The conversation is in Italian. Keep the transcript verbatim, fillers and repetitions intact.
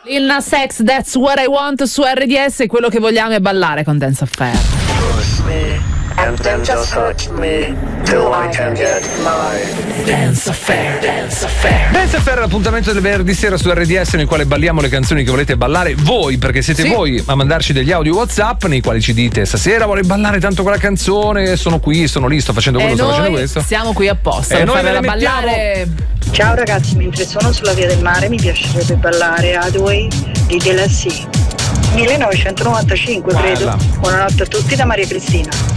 Lil Nas X, That's What I Want su R D S, quello che vogliamo è ballare con Dance Affair. And then just hurt me till I can get my Dance Affair, Dance Affair. Dance Affair è l'appuntamento del venerdì sera su R D S nel quale balliamo le canzoni che volete ballare voi, perché siete sì. voi a mandarci degli audio WhatsApp nei quali ci dite stasera vorrei ballare tanto quella canzone, sono qui, sono lì, sto facendo quello, e sto noi facendo questo. Siamo qui apposta e per noi farla mettiamo... ballare. Ciao ragazzi, mentre sono sulla via del mare mi piacerebbe ballare Hathaway di Delassie millenovecentonovantacinque, credo. Buonanotte a tutti da Maria Cristina.